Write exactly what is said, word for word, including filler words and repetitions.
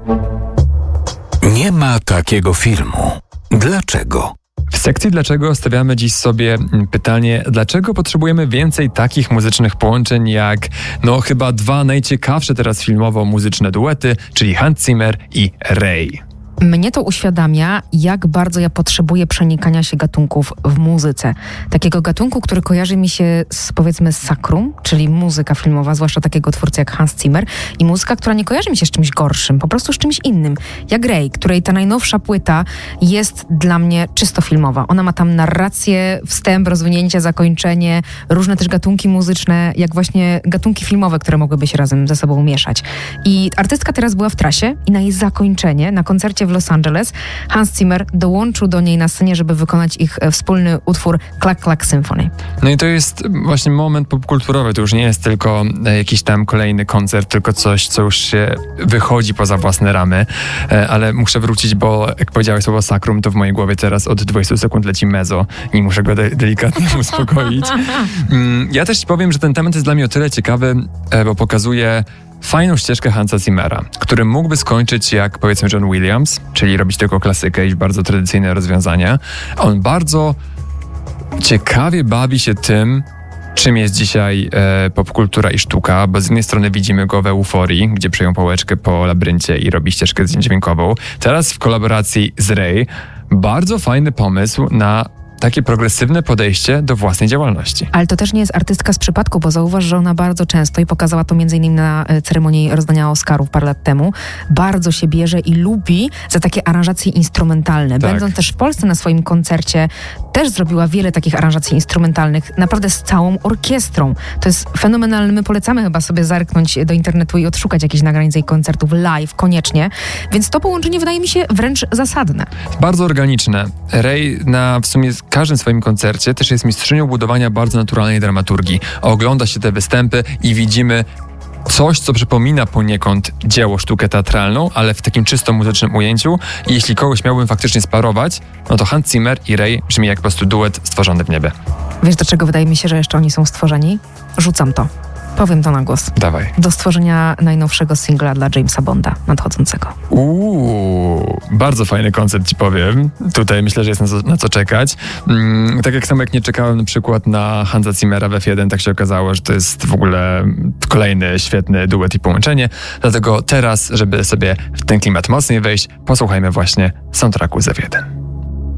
Nie ma takiego filmu. Dlaczego? W sekcji Dlaczego stawiamy dziś sobie pytanie, dlaczego potrzebujemy więcej takich muzycznych połączeń jak, no chyba dwa najciekawsze teraz filmowo muzyczne duety, czyli Hans Zimmer i Ray. Mnie to uświadamia, jak bardzo ja potrzebuję przenikania się gatunków w muzyce. Takiego gatunku, który kojarzy mi się z, powiedzmy, z sakrum, czyli muzyka filmowa, zwłaszcza takiego twórcy jak Hans Zimmer, i muzyka, która nie kojarzy mi się z czymś gorszym, po prostu z czymś innym. Jak Ray, której ta najnowsza płyta jest dla mnie czysto filmowa. Ona ma tam narrację, wstęp, rozwinięcie, zakończenie, różne też gatunki muzyczne, jak właśnie gatunki filmowe, które mogłyby się razem ze sobą mieszać. I artystka teraz była w trasie i na jej zakończenie, na koncercie w Los Angeles, Hans Zimmer dołączył do niej na scenie, żeby wykonać ich wspólny utwór Clack Clack Symphony. No i to jest właśnie moment popkulturowy, to już nie jest tylko jakiś tam kolejny koncert, tylko coś, co już się wychodzi poza własne ramy, ale muszę wrócić, bo jak powiedziałeś słowo sakrum, to w mojej głowie teraz od dwudziestu sekund leci mezzo i muszę go de- delikatnie uspokoić. Ja też ci powiem, że ten temat jest dla mnie o tyle ciekawy, bo pokazuje fajną ścieżkę Hansa Zimmera, który mógłby skończyć jak, powiedzmy, John Williams, czyli robić tylko klasykę i bardzo tradycyjne rozwiązania. On bardzo ciekawie bawi się tym, czym jest dzisiaj e, popkultura i sztuka, bo z jednej strony widzimy go w Euforii, gdzie przejął pałeczkę po labiryncie i robi ścieżkę dźwiękową. Teraz w kolaboracji z Ray bardzo fajny pomysł na takie progresywne podejście do własnej działalności. Ale to też nie jest artystka z przypadku, bo zauważ, że ona bardzo często, i pokazała to między innymi na ceremonii rozdania Oscarów parę lat temu, bardzo się bierze i lubi za takie aranżacje instrumentalne. Tak. Będąc też w Polsce na swoim koncercie, też zrobiła wiele takich aranżacji instrumentalnych, naprawdę z całą orkiestrą. To jest fenomenalne. My polecamy chyba sobie zerknąć do internetu i odszukać jakichś nagrań z jej koncertów live, koniecznie. Więc to połączenie wydaje mi się wręcz zasadne. Bardzo organiczne. Ray na w sumie każdym swoim koncercie też jest mistrzynią budowania bardzo naturalnej dramaturgii. Ogląda się te występy i widzimy coś, co przypomina poniekąd dzieło, sztukę teatralną, ale w takim czysto muzycznym ujęciu. I jeśli kogoś miałbym faktycznie sparować, no to Hans Zimmer i Ray brzmi jak po prostu duet stworzony w niebie. Wiesz, do czego wydaje mi się, że jeszcze oni są stworzeni? Rzucam to. Powiem to na głos. Dawaj. Do stworzenia najnowszego singla dla Jamesa Bonda nadchodzącego. Uuu, bardzo fajny koncept ci powiem. Tutaj myślę, że jest na co, na co czekać. Mm, tak jak samo jak nie czekałem na przykład na Hansa Zimmera w F jeden, tak się okazało, że to jest w ogóle kolejny świetny duet i połączenie. Dlatego teraz, żeby sobie w ten klimat mocniej wejść, posłuchajmy właśnie soundtracku z F jeden.